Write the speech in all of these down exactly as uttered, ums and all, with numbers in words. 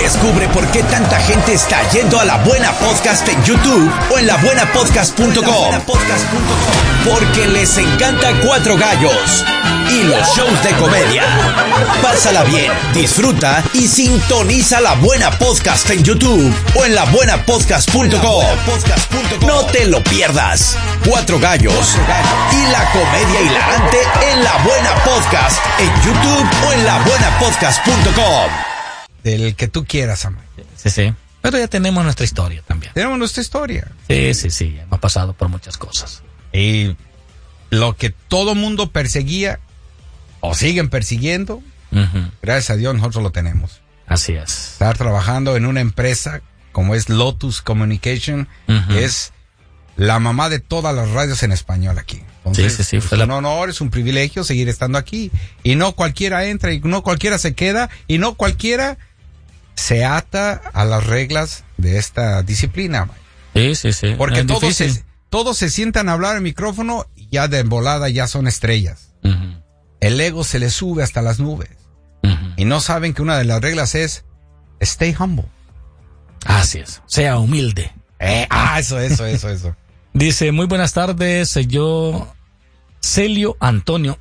Descubre por qué tanta gente está yendo a La Buena Podcast en YouTube o en la buena podcast punto com. Porque les encanta Cuatro Gallos y los shows de comedia. Pásala bien, disfruta y sintoniza La Buena Podcast en YouTube o en la buena podcast punto com. No te lo pierdas. Cuatro Gallos y la comedia hilarante en La Buena Podcast en YouTube o en la buena podcast punto com. Del que tú quieras, Amaya. Sí, sí. Pero ya tenemos nuestra historia también. Tenemos nuestra historia. Sí, sí, sí. Hemos pasado por muchas cosas. Y lo que todo mundo perseguía o siguen persiguiendo, uh-huh. gracias a Dios nosotros lo tenemos. Así es. Estar trabajando en una empresa como es Lotus Communication, uh-huh. es la mamá de todas las radios en español aquí. Entonces, sí, sí, sí. Es Fue un la... honor, es un privilegio seguir estando aquí. Y no cualquiera entra, y no cualquiera se queda, y no cualquiera se ata a las reglas de esta disciplina. Sí, sí, sí. Porque es todos se, difícil. todos se sientan a hablar al micrófono y ya de volada ya son estrellas. Uh-huh. El ego se les sube hasta las nubes. Uh-huh. Y no saben que una de las reglas es stay humble. Así es. Sea humilde. Eh, ah, eso, eso, eso, eso. Dice, muy buenas tardes, yo, Celio Antonio,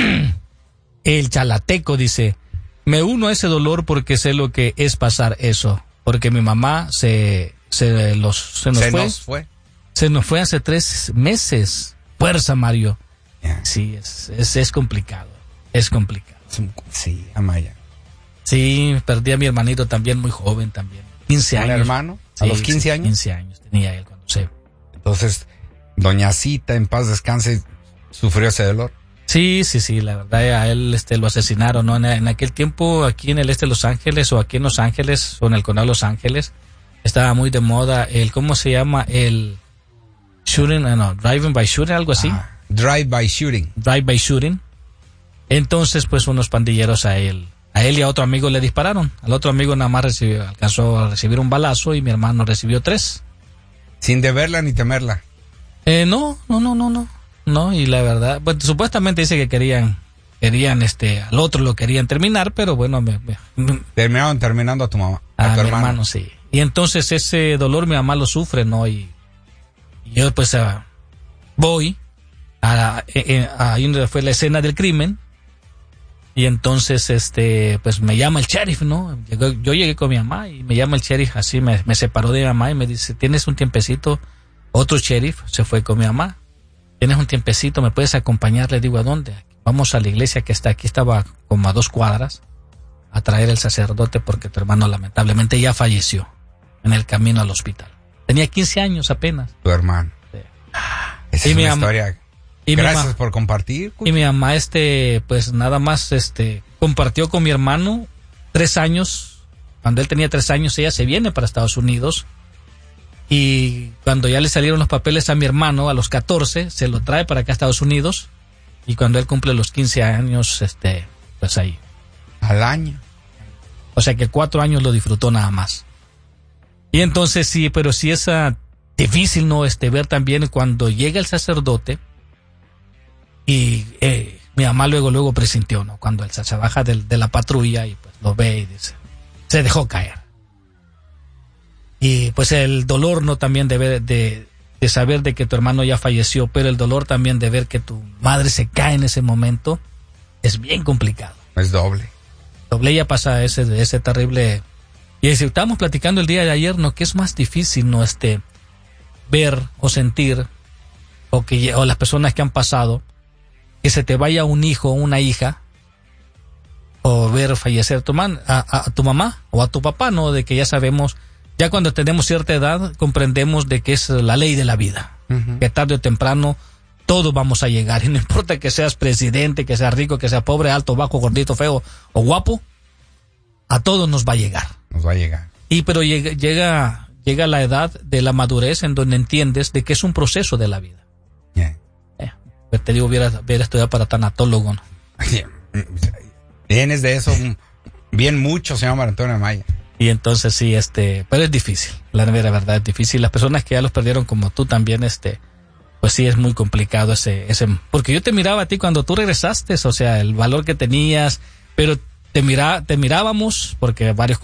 el chalateco, dice, me uno a ese dolor porque sé lo que es pasar eso, porque mi mamá se, se, los, se nos se fue. Nos fue. Se nos fue hace tres meses. Fuerza, Mario. Yeah. Sí, es, es, es complicado, es complicado. Sí, Amaya. Sí, perdí a mi hermanito también muy joven también, quince años. ¿Un hermano? ¿A sí, los quince años? quince años tenía él cuando se... Entonces, doña Cita, en paz descanse, sufrió ese dolor. Sí, sí, sí, la verdad a él este lo asesinaron, ¿no? En, en aquel tiempo aquí en el este de Los Ángeles o aquí en Los Ángeles o en el condado de Los Ángeles estaba muy de moda el, ¿cómo se llama? El shooting, no, driving by shooting, algo así. Ah, drive by shooting. Drive by shooting. Entonces, pues unos pandilleros a él, a él y a otro amigo le dispararon. Al otro amigo nada más recibió, alcanzó a recibir un balazo y mi hermano recibió tres. Sin deberla ni temerla. Eh, no, no, no, no, no. No, y la verdad, pues supuestamente dice que querían, querían, este, al otro lo querían terminar, pero bueno, me, me, terminaron terminando a tu mamá, a, a tu mi hermano. hermano, sí. Y entonces ese dolor mi mamá lo sufre, ¿no? Y, y yo pues uh, voy a, a, ahí donde fue la escena del crimen y entonces este, pues me llama el sheriff, ¿no? Llegó, yo llegué con mi mamá y me llama el sheriff, así me, me separó de mi mamá y me dice, ¿tienes un tiempecito? Otro sheriff se fue con mi mamá. ¿Tienes un tiempecito? ¿Me puedes acompañar? Le digo, ¿a dónde? Vamos a la iglesia que está aquí. Estaba como a dos cuadras a traer el sacerdote porque tu hermano lamentablemente ya falleció en el camino al hospital. Tenía quince años apenas. Tu hermano. Sí. Esa y es mi una am- historia. y Gracias mi ma- por compartir. Y mi mamá, este, pues nada más, este, compartió con mi hermano tres años. Cuando él tenía tres años, ella se viene para Estados Unidos. Y cuando ya le salieron los papeles a mi hermano, a los catorce, se lo trae para acá a Estados Unidos. Y cuando él cumple los quince años, este, pues ahí. Al año. O sea que cuatro años lo disfrutó nada más. Y entonces sí, pero sí es uh, difícil, ¿no? Este, ver también cuando llega el sacerdote y eh, mi mamá luego, luego presintió, ¿no? Cuando él se baja de, de la patrulla y pues lo ve y dice, se dejó caer. Y pues el dolor, ¿no? También de ver, de, de saber de que tu hermano ya falleció, pero el dolor también de ver que tu madre se cae en ese momento es bien complicado. Es doble. Doble ya pasa ese, ese terrible. Y si estábamos platicando el día de ayer, ¿no? Que es más difícil, ¿no? Este, ver o sentir, o que, o las personas que han pasado, que se te vaya un hijo o una hija, o ver fallecer tu man, a, a, a tu mamá o a tu papá, ¿no? De que ya sabemos, ya cuando tenemos cierta edad, comprendemos de que es la ley de la vida. Uh-huh. Que tarde o temprano todos vamos a llegar. Y no importa que seas presidente, que seas rico, que seas pobre, alto, bajo, gordito, feo o guapo, a todos nos va a llegar. Nos va a llegar. Y pero llega, llega, llega la edad de la madurez en donde entiendes de que es un proceso de la vida. Yeah. Eh, pues te digo, hubiera, hubiera estudiado para tanatólogo, ¿no? Tienes de eso bien mucho, señor Mario Antonio Amaya. Y entonces sí, este, pero es difícil, la verdad es difícil. Las personas que ya los perdieron como tú también, este, pues sí es muy complicado ese, ese, porque yo te miraba a ti cuando tú regresaste, o sea, el valor que tenías, pero te mira, te mirábamos, porque varios